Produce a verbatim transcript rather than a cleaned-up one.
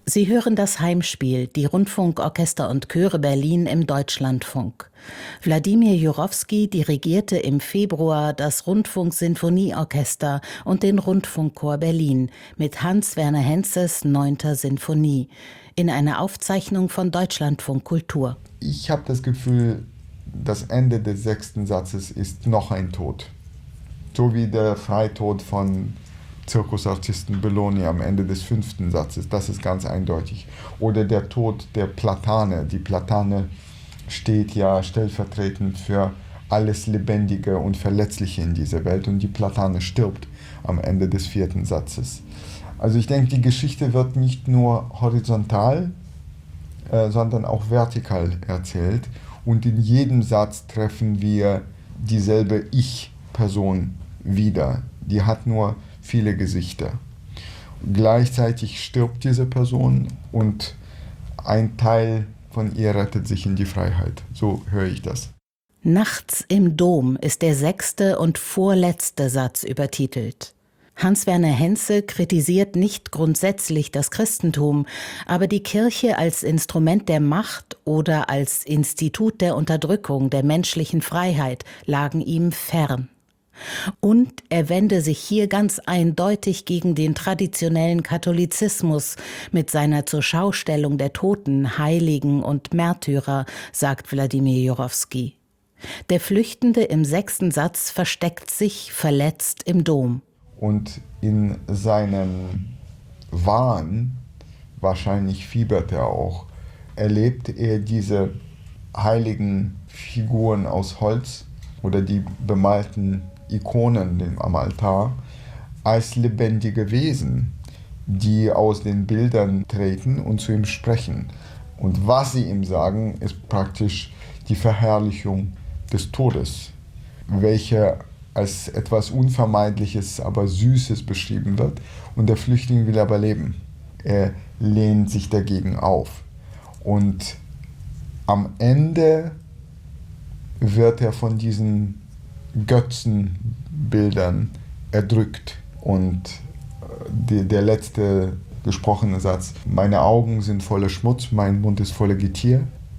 Sie hören das Heimspiel, die Rundfunkorchester und Chöre Berlin im Deutschlandfunk. Wladimir Jurowski dirigierte im Februar das Rundfunk-Sinfonieorchester und den Rundfunkchor Berlin mit Hans-Werner Henzes neunter Sinfonie in einer Aufzeichnung von Deutschlandfunk Kultur. Ich habe das Gefühl, das Ende des sechsten Satzes ist noch ein Tod. So wie der Freitod von Zirkusartisten Belloni am Ende des fünften Satzes, das ist ganz eindeutig. Oder der Tod der Platane. Die Platane steht ja stellvertretend für alles Lebendige und Verletzliche in dieser Welt und die Platane stirbt am Ende des vierten Satzes. Also ich denke, die Geschichte wird nicht nur horizontal, äh, sondern auch vertikal erzählt und in jedem Satz treffen wir dieselbe Ich-Person wieder. Die hat nur viele Gesichter. Gleichzeitig stirbt diese Person und ein Teil von ihr rettet sich in die Freiheit. So höre ich das. Nachts im Dom ist der sechste und vorletzte Satz übertitelt. Hans-Werner Henze kritisiert nicht grundsätzlich das Christentum, aber die Kirche als Instrument der Macht oder als Institut der Unterdrückung der menschlichen Freiheit lagen ihm fern. Und er wende sich hier ganz eindeutig gegen den traditionellen Katholizismus mit seiner Zurschaustellung der Toten, Heiligen und Märtyrer, sagt Wladimir Jurowski. Der Flüchtende im sechsten Satz versteckt sich verletzt im Dom. Und in seinem Wahn, wahrscheinlich fiebert er auch, erlebt er diese heiligen Figuren aus Holz oder die bemalten Ikonen am Altar als lebendige Wesen, die aus den Bildern treten und zu ihm sprechen. Und was sie ihm sagen, ist praktisch die Verherrlichung des Todes, welche als etwas Unvermeidliches, aber Süßes beschrieben wird. Und der Flüchtling will aber leben. Er lehnt sich dagegen auf. Und am Ende wird er von diesen Götzenbildern erdrückt. Und die, der letzte gesprochene Satz: Meine Augen sind voller Schmutz, mein Mund ist voller Getier.